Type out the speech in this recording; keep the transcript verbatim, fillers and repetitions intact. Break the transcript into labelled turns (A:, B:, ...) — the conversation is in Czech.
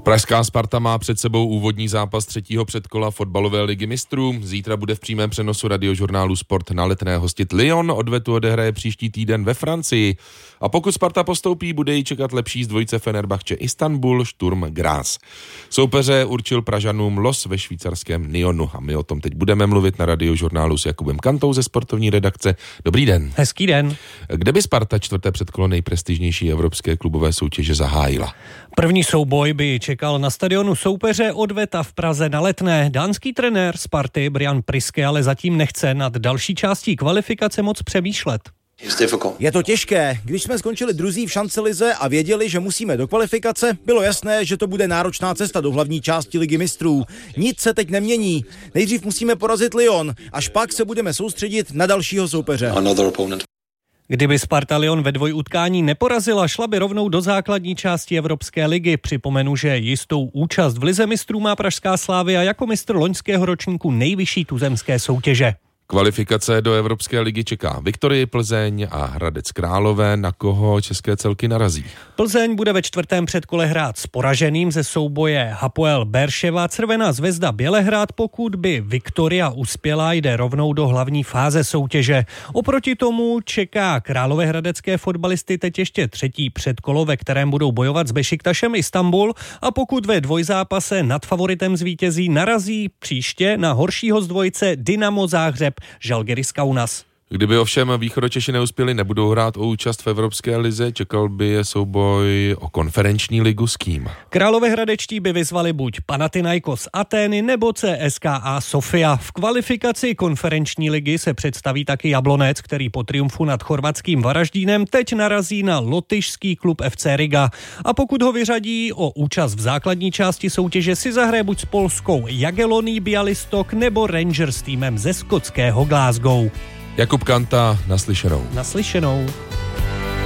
A: Pražská Sparta má před sebou úvodní zápas třetího předkola fotbalové ligy mistrů. Zítra bude v přímém přenosu radiožurnálu Sport na Letné hostit Lyon, odvetu odehraje příští týden ve Francii. A pokud Sparta postoupí, bude ji čekat lepší z dvojice Fenerbahce Istanbul, Sturm Graz. Soupeře určil Pražanům los ve švýcarském Nyonu a my o tom teď budeme mluvit na radiožurnálu s Jakubem Kantou ze sportovní redakce. Dobrý den.
B: Hezký den.
A: Kde by Sparta čtvrté předkolo nejprestižnější evropské klubové soutěže zahájila?
B: První souboj by čekal na stadionu soupeře Odveta v Praze na Letné. Dánský trenér Sparty Brian Priske ale zatím nechce nad další částí kvalifikace moc přemýšlet.
C: Je to těžké. Když jsme skončili druzí v šancelize a věděli, že musíme do kvalifikace, bylo jasné, že to bude náročná cesta do hlavní části ligy mistrů. Nic se teď nemění. Nejdřív musíme porazit Lyon, až pak se budeme soustředit na dalšího soupeře.
B: Kdyby Sparta Lyon ve dvojutkání neporazila, šla by rovnou do základní části Evropské ligy. Připomenu, že jistou účast v lize mistrů má pražská Slavia jako mistr loňského ročníku nejvyšší tuzemské soutěže.
A: Kvalifikace do Evropské ligy čeká Viktorii Plzeň a Hradec Králové. Na koho české celky narazí?
B: Plzeň bude ve čtvrtém předkole hrát s poraženým ze souboje Hapoel Berševa. Crvená zvezda Bělehrad, pokud by Viktoria uspěla, jde rovnou do hlavní fáze soutěže. Oproti tomu čeká královéhradecké fotbalisty teď ještě třetí předkolo, ve kterém budou bojovat s Bešiktašem Istanbul, a pokud ve dvojzápase nad favoritem zvítězí, narazí příště na horšího z dvojice Dynamo Záhřeb Žalgiris Kaunas.
A: Kdyby ovšem Východočeši neuspěli, nebudou hrát o účast v Evropské lize, čekal by je souboj o konferenční ligu s kým?
B: Královéhradečtí by vyzvali buď Panathinaikos Atény nebo C S K A Sofia. V kvalifikaci konferenční ligy se představí taky Jablonec, který po triumfu nad chorvatským Varaždínem teď narazí na lotyšský klub F C Riga. A pokud ho vyřadí o účast v základní části soutěže, si zahraje buď s polskou Jagiellonií Białystok nebo Rangers týmem ze skotského Glasgow.
A: Jakub Kanta, naslyšenou.
B: Naslyšenou.